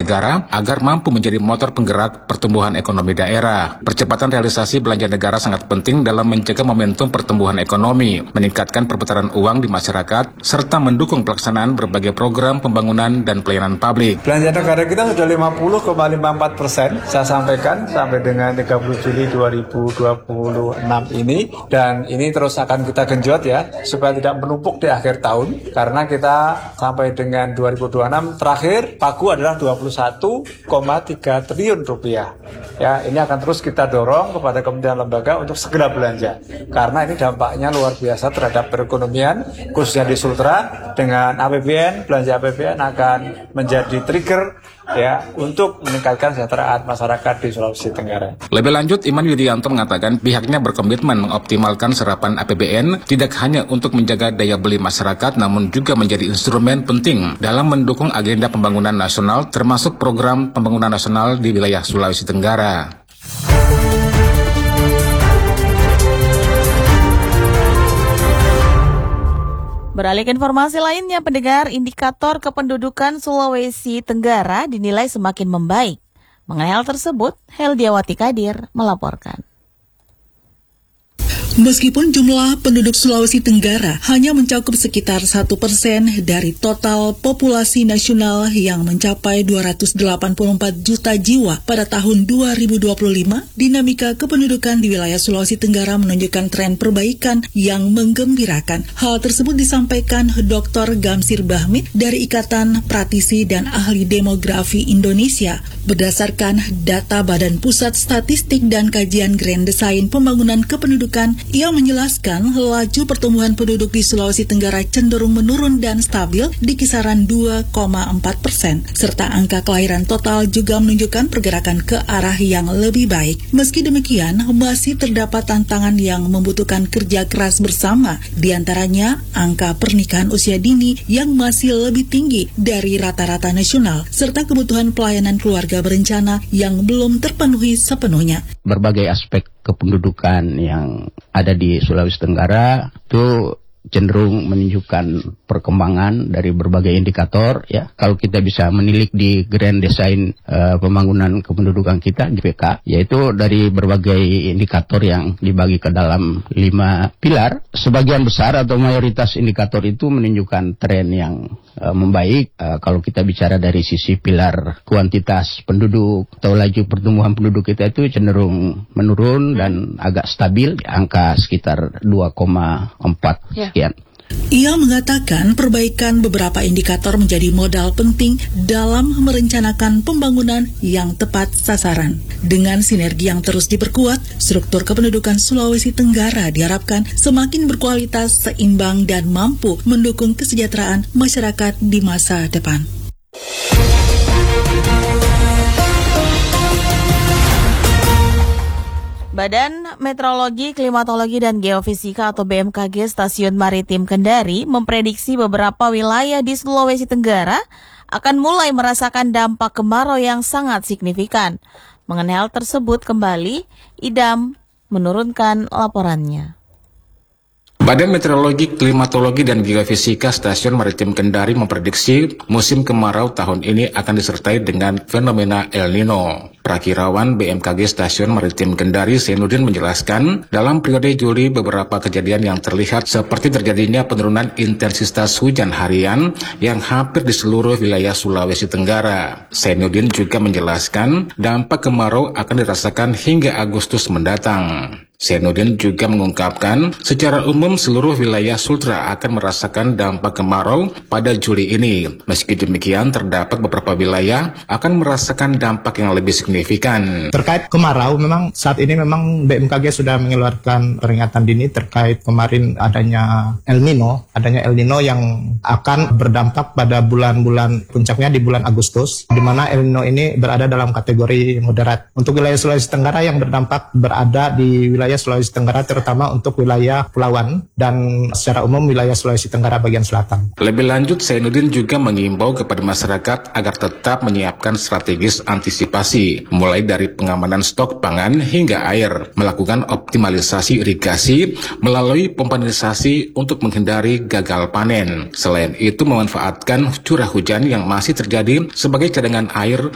negara agar mampu menjadi motor penggerak pertumbuhan ekonomi daerah. Percepatan realisasi belanja negara sangat penting dalam menjaga momentum pertumbuhan ekonomi, meningkatkan perputaran uang di masyarakat, serta mendukung pelaksanaan berbagai program pembangunan dan pelayanan publik. Belanja negara kita sudah 50,54%, saya sampaikan sampai dengan 30 Juli 2026 ini, dan ini terus akan kita genjot ya, supaya tidak menumpuk di akhir tahun, karena kita sampai dengan 2026 terakhir pagu adalah 21,3 triliun rupiah. Ya, ini akan terus kita dorong kepada kementerian lembaga untuk segera belanja, karena ini dampaknya luar biasa terhadap perekonomian, khususnya di Sultra. Dengan APBN, belanja APBN akan menjadi trigger ya untuk meningkatkan kesejahteraan masyarakat di Sulawesi Tenggara. Lebih lanjut, Iman Widianto mengatakan pihaknya berkomitmen mengoptimalkan serapan APBN tidak hanya untuk menjaga daya beli masyarakat, namun juga menjadi instrumen penting dalam mendukung agenda pembangunan nasional, termasuk program pembangunan nasional di wilayah Sulawesi Tenggara. Beralih ke informasi lainnya, pendengar, indikator kependudukan Sulawesi Tenggara dinilai semakin membaik. Mengenai hal tersebut, Heldiawati Kadir melaporkan. Meskipun jumlah penduduk Sulawesi Tenggara hanya mencakup sekitar 1% dari total populasi nasional yang mencapai 284 juta jiwa pada tahun 2025, dinamika kependudukan di wilayah Sulawesi Tenggara menunjukkan tren perbaikan yang menggembirakan. Hal tersebut disampaikan Dr. Gamsir Bahmid dari Ikatan Praktisi dan Ahli Demografi Indonesia. Berdasarkan data Badan Pusat Statistik dan Kajian Grand Design Pembangunan Kependudukan, ia menjelaskan laju pertumbuhan penduduk di Sulawesi Tenggara cenderung menurun dan stabil di kisaran 2,4%, serta angka kelahiran total juga menunjukkan pergerakan ke arah yang lebih baik. Meski demikian, masih terdapat tantangan yang membutuhkan kerja keras bersama, di antaranya angka pernikahan usia dini yang masih lebih tinggi dari rata-rata nasional, serta kebutuhan pelayanan keluarga berencana yang belum terpenuhi sepenuhnya. Berbagai aspek kependudukan yang ada di Sulawesi Tenggara itu cenderung menunjukkan perkembangan dari berbagai indikator ya. Kalau kita bisa menilik di Grand Design Pembangunan Kependudukan kita di PK, yaitu dari berbagai indikator yang dibagi ke dalam 5 pilar, sebagian besar atau mayoritas indikator itu menunjukkan tren yang membaik. Kalau kita bicara dari sisi pilar kuantitas penduduk atau laju pertumbuhan penduduk kita itu cenderung menurun dan agak stabil di angka sekitar 2,4 sekian. Ia mengatakan perbaikan beberapa indikator menjadi modal penting dalam merencanakan pembangunan yang tepat sasaran. Dengan sinergi yang terus diperkuat, struktur kependudukan Sulawesi Tenggara diharapkan semakin berkualitas, seimbang, dan mampu mendukung kesejahteraan masyarakat di masa depan. Badan Meteorologi, Klimatologi, dan Geofisika atau BMKG Stasiun Maritim Kendari memprediksi beberapa wilayah di Sulawesi Tenggara akan mulai merasakan dampak kemarau yang sangat signifikan. Mengenai hal tersebut kembali, Idam menurunkan laporannya. Badan Meteorologi, Klimatologi, dan Geofisika Stasiun Maritim Kendari memprediksi musim kemarau tahun ini akan disertai dengan fenomena El Nino. Prakirawan BMKG Stasiun Maritim Kendari, Senudin, menjelaskan dalam periode Juli beberapa kejadian yang terlihat seperti terjadinya penurunan intensitas hujan harian yang hampir di seluruh wilayah Sulawesi Tenggara. Senudin juga menjelaskan dampak kemarau akan dirasakan hingga Agustus mendatang. Senudin juga mengungkapkan secara umum seluruh wilayah Sultra akan merasakan dampak kemarau pada Juli ini. Meski demikian, terdapat beberapa wilayah akan merasakan dampak yang lebih signifikan. Terkait kemarau, memang saat ini memang BMKG sudah mengeluarkan peringatan dini terkait kemarin adanya El Nino yang akan berdampak pada bulan-bulan puncaknya di bulan Agustus, di mana El Nino ini berada dalam kategori moderat. Untuk wilayah Sulawesi Tenggara yang berdampak berada di wilayah Sulawesi Tenggara, terutama untuk wilayah Pulauan dan secara umum wilayah Sulawesi Tenggara bagian selatan. Lebih lanjut, Zainuddin juga mengimbau kepada masyarakat agar tetap menyiapkan strategis antisipasi, mulai dari pengamanan stok pangan hingga air, melakukan optimalisasi irigasi melalui pompanisasi untuk menghindari gagal panen. Selain itu, memanfaatkan curah hujan yang masih terjadi sebagai cadangan air